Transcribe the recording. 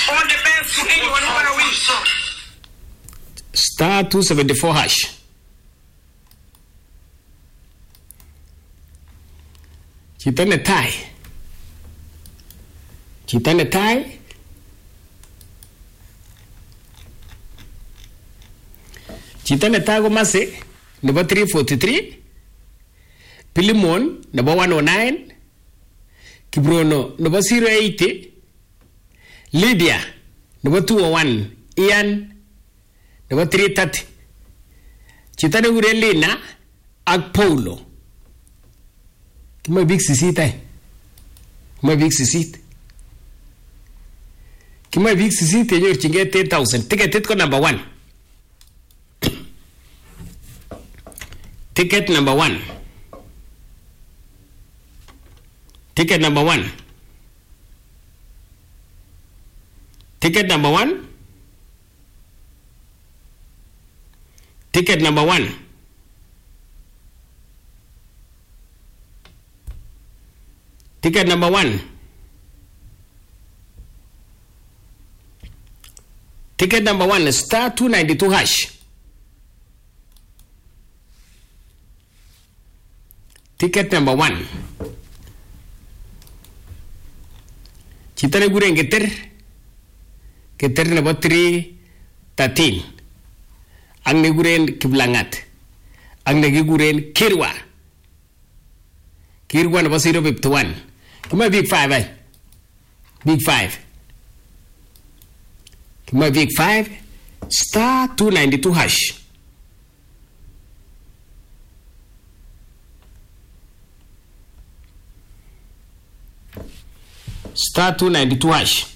All the best to anyone who wanna win. Star 274 hash. Chitane tai. Chitane tai. Chitane tai go mase. Number 343. Pilimon, number 109. Kibrono, number 080. Lydia, number 201. Ian, number 330. Chitane Urelina, Ag Paulo. Kima big sisit ay. Kima big sisit. Kima big sisit yenyor chinge 10,000. Ticket ko number 1. Ticket number 1. Ticket number 1. Ticket number 1. Ticket number 1. Ticket number 1. Ticket number 1 is star 292 hash. Ticket number 1. Chitane guren geter number 313. Ang neguren Kiblangat. Ang neguren Kirwa. Kirwa number 051. Kima big 5 ay. Big 5. Kima big 5. Star 292 hash. Star 292 hash.